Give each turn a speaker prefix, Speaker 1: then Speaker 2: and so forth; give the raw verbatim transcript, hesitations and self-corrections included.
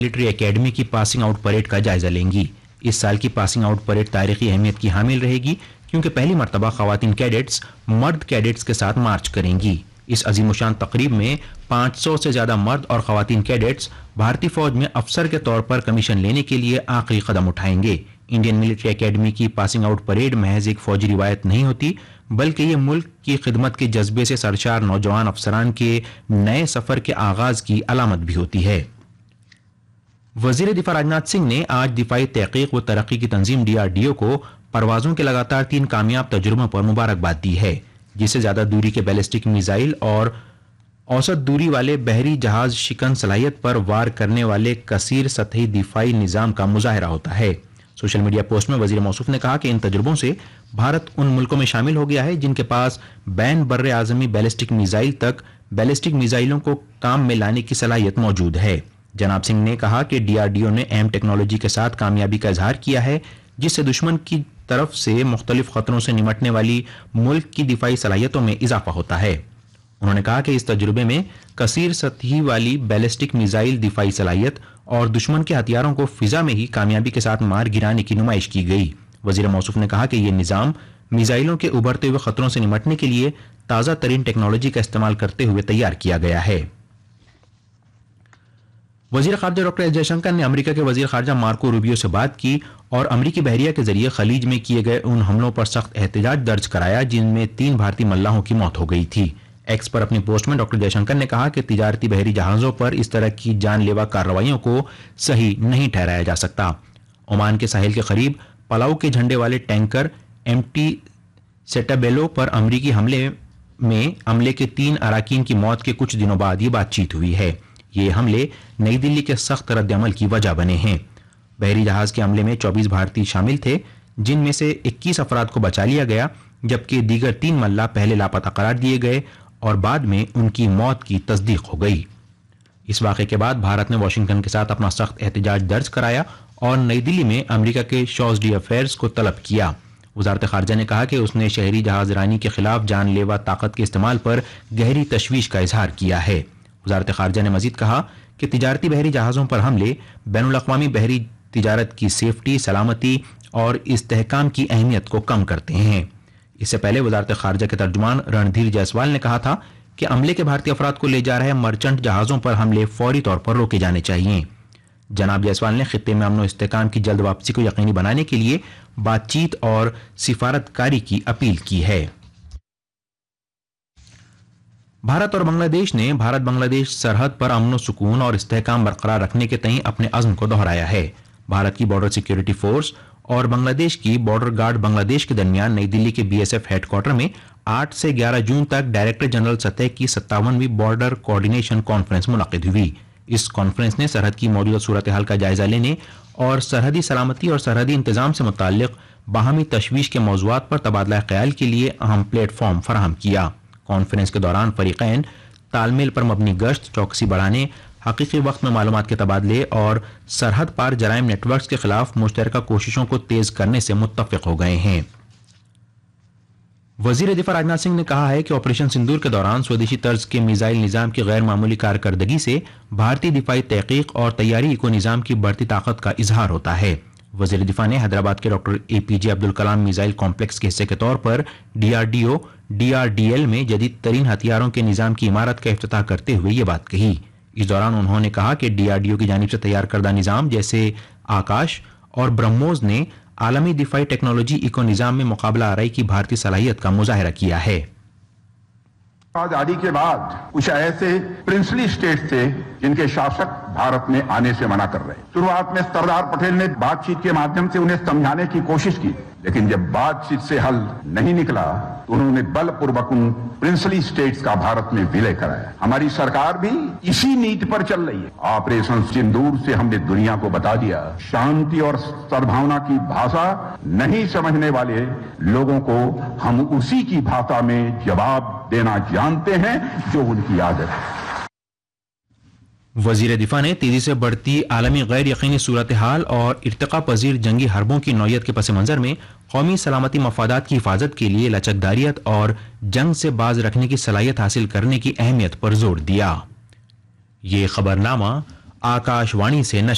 Speaker 1: Military academy کی passing out parade کا جائزہ لیں گی۔ اس سال کی پاسنگ آؤٹ پریڈ تاریخی اہمیت کی حامل رہے گی کیونکہ پہلی مرتبہ خواتین کیڈٹس مرد کیڈٹس کے ساتھ مارچ کریں گی۔ اس عظیم الشان تقریب میں پانچ سو سے زیادہ مرد اور خواتین کیڈٹس بھارتی فوج میں افسر کے طور پر کمیشن لینے کے لیے آخری قدم اٹھائیں گے۔ انڈین ملٹری اکیڈمی کی پاسنگ آؤٹ پریڈ محض ایک فوجی روایت نہیں ہوتی بلکہ یہ ملک کی خدمت کے جذبے سے سرشار نوجوان افسران کے نئے سفر کے آغاز کی علامت بھی ہوتی ہے۔ وزیر دفاع راجناتھ سنگھ نے آج دفاعی تحقیق و ترقی کی تنظیم ڈی آر ڈی او کو پروازوں کے لگاتار تین کامیاب تجربوں پر مبارکباد دی ہے، جس سے زیادہ دوری کے بیلسٹک میزائل اور اوسط دوری والے بحری جہاز شکن صلاحیت پر وار کرنے والے کثیر سطحی دفاعی نظام کا مظاہرہ ہوتا ہے۔ سوشل میڈیا پوسٹ میں وزیر موصوف نے کہا کہ ان تجربوں سے بھارت ان ملکوں میں شامل ہو گیا ہے جن کے پاس بین بر اعظمی بیلسٹک میزائل تک بیلسٹک میزائلوں کو کام میں لانے کی صلاحیت موجود ہے۔ جناب سنگھ نے کہا کہ ڈی آر ڈی او نے اہم ٹیکنالوجی کے ساتھ کامیابی کا اظہار کیا ہے جس سے دشمن کی طرف سے مختلف خطروں سے نمٹنے والی ملک کی دفاعی صلاحیتوں میں اضافہ ہوتا ہے۔ انہوں نے کہا کہ اس تجربے میں کثیر سطحی والی بیلسٹک میزائل دفاعی صلاحیت اور دشمن کے ہتھیاروں کو فضا میں ہی کامیابی کے ساتھ مار گرانے کی نمائش کی گئی۔ وزیر موصوف نے کہا کہ یہ نظام میزائلوں کے ابھرتے ہوئے خطروں سے نمٹنے کے لیے تازہ ترین ٹیکنالوجی کا استعمال کرتے ہوئے تیار کیا گیا ہے۔ وزیر خارجہ ڈاکٹر ایس جے شنکر نے امریکہ کے وزیر خارجہ مارکو روبیو سے بات کی اور امریکی بحریہ کے ذریعے خلیج میں کیے گئے ان حملوں پر سخت احتجاج درج کرایا جن میں تین بھارتی ملاحوں کی موت ہو گئی تھی۔ ایکس پر اپنی پوسٹ میں ڈاکٹر جے شنکر نے کہا کہ تجارتی بحری جہازوں پر اس طرح کی جان لیوا کارروائیوں کو صحیح نہیں ٹھہرایا جا سکتا۔ عمان کے ساحل کے قریب پلاؤ کے جھنڈے والے ٹینکر ایم ٹی سیٹابیلو پر امریکی حملے میں عملے کے تین اراکین کی موت کے کچھ دنوں بعد یہ بات چیت ہوئی ہے۔ یہ حملے نئی دلی کے سخت رد عمل کی وجہ بنے ہیں۔ بحری جہاز کے حملے میں چوبیس بھارتی شامل تھے جن میں سے اکیس افراد کو بچا لیا گیا جبکہ دیگر تین ملاح پہلے لاپتہ قرار دیے گئے اور بعد میں ان کی موت کی تصدیق ہو گئی۔ اس واقعے کے بعد بھارت نے واشنگٹن کے ساتھ اپنا سخت احتجاج درج کرایا اور نئی دلی میں امریکہ کے شوزڈی افیئرز کو طلب کیا۔ وزارت خارجہ نے کہا کہ اس نے شہری جہاز رانی کے خلاف جان لیوا طاقت کے استعمال پر گہری تشویش کا اظہار کیا ہے۔ وزارت خارجہ نے مزید کہا کہ تجارتی بحری جہازوں پر حملے بین الاقوامی بحری تجارت کی سیفٹی، سلامتی اور استحکام کی اہمیت کو کم کرتے ہیں۔ اس سے پہلے وزارت خارجہ کے ترجمان رندھیر جیسوال نے کہا تھا کہ عملے کے بھارتی افراد کو لے جا رہے مرچنٹ جہازوں پر حملے فوری طور پر روکے جانے چاہیے۔ جناب جیسوال نے خطے میں امن و استحکام کی جلد واپسی کو یقینی بنانے کے لیے بات چیت اور سفارت کاری کی اپیل کی ہے۔ بھارت اور بنگلہ دیش نے بھارت بنگلہ دیش سرحد پر امن و سکون اور استحکام برقرار رکھنے کے تئیں اپنے عزم کو دہرایا ہے۔ بھارت کی بارڈر سیکیورٹی فورس اور بنگلہ دیش کی بارڈر گارڈ بنگلہ دیش کے درمیان نئی دلی کے B S F head quarter میں آٹھ سے گیارہ جون تک ڈائریکٹر جنرل سطح کی ستاونویں بارڈر کوآرڈینیشن کانفرنس منعقد ہوئی۔ اس کانفرنس نے سرحد کی موجودہ صورتحال کا جائزہ لینے اور سرحدی سلامتی اور سرحدی انتظام سے متعلق باہمی تشویش کے موضوعات پر تبادلہ خیال کے لیے اہم پلیٹ فارم فراہم کیا۔ کانفرنس کے دوران فریقین تال میل پر مبنی گشت، چوکسی بڑھانے، حقیقی وقت میں معلومات کے تبادلے اور سرحد پار جرائم نیٹ ورکس کے خلاف مشترکہ کوششوں کو تیز کرنے سے متفق ہو گئے ہیں۔ وزیر دفاع راجناتھ سنگھ نے کہا ہے کہ آپریشن سندور کے دوران سودیشی طرز کے میزائل نظام کی غیر معمولی کارکردگی سے بھارتی دفاعی تحقیق اور تیاری ایکو نظام کی بڑھتی طاقت کا اظہار ہوتا ہے۔ وزیر دفاع نے حیدرآباد کے doctor A P J Abdul Kalam missile complex کے حصے کے طور پر D R D O D R D L میں جدید ترین ہتھیاروں کے نظام کی عمارت کا افتتاح کرتے ہوئے یہ بات کہی۔ اس دوران انہوں نے کہا کہ ڈی آر ڈی او کی جانب سے تیار کردہ نظام جیسے آکاش اور برہموس نے عالمی دفاعی ٹیکنالوجی ایکو نظام میں مقابلہ آرائی کی بھارتی صلاحیت کا مظاہرہ کیا ہے۔
Speaker 2: آزادی کے بعد کچھ ایسے پرنسلی اسٹیٹ تھے جن کے شاسک بھارت میں آنے سے منع کر رہے ہیں۔ شروعات میں سردار پٹیل نے بات چیت کے مادھیم سے انہیں سمجھانے کی کوشش کی، لیکن جب بات چیت سے حل نہیں نکلا تو انہوں نے بل پوروک ان پرنسلی اسٹیٹس کا بھارت میں ولے کرایا۔ ہماری سرکار بھی اسی نیت پر چل رہی ہے۔ آپریشن سندور سے ہم نے دنیا کو بتا دیا شانتی اور سدبھاونا کی بھاشا نہیں سمجھنے والے لوگوں کو ہم اسی کی بھاشا میں جواب دینا جانتے ہیں جو ان کی عادت ہے۔
Speaker 1: وزیر دفاع نے تیزی سے بڑھتی عالمی غیر یقینی صورتحال اور ارتقا پذیر جنگی حربوں کی نوعیت کے پس منظر میں قومی سلامتی مفادات کی حفاظت کے لیے لچکداریت اور جنگ سے باز رکھنے کی صلاحیت حاصل کرنے کی اہمیت پر زور دیا۔ یہ خبرنامہ آکاش وانی سے نشر